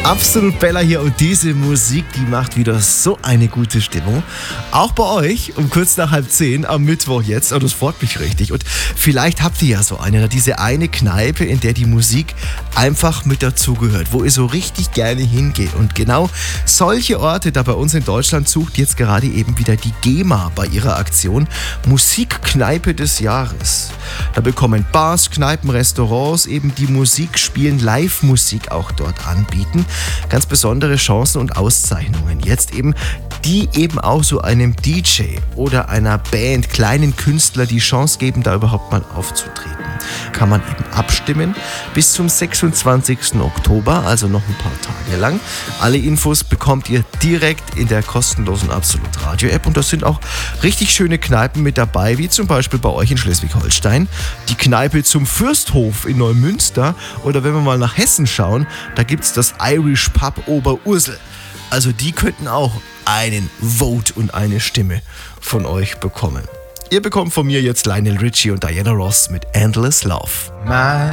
Absolut Bella hier und diese Musik, die macht wieder so eine gute Stimmung. Auch bei euch um kurz nach 9:30 am Mittwoch jetzt. Und das freut mich richtig. Und vielleicht habt ihr ja so diese eine Kneipe, in der die Musik einfach mit dazugehört, wo ihr so richtig gerne hingeht. Und genau solche Orte da bei uns in Deutschland sucht jetzt gerade eben wieder die GEMA bei ihrer Aktion Musikkneipe des Jahres. Da bekommen Bars, Kneipen, Restaurants eben die Musik spielen, Live-Musik auch dort anbieten. Ganz besondere Chancen und Auszeichnungen. Jetzt eben, die eben auch so einem DJ oder einer Band, kleinen Künstler die Chance geben, da überhaupt mal aufzutreten. Kann man eben abstimmen bis zum 26. Oktober, also noch ein paar Tage lang. Alle Infos bekommt ihr direkt in der kostenlosen Absolut Radio App und da sind auch richtig schöne Kneipen mit dabei, wie zum Beispiel bei euch in Schleswig-Holstein, die Kneipe zum Fürsthof in Neumünster oder wenn wir mal nach Hessen schauen, da gibt es das Irish Pub Oberursel. Also die könnten auch einen Vote und eine Stimme von euch bekommen. Ihr bekommt von mir jetzt Lionel Richie und Diana Ross mit Endless Love. My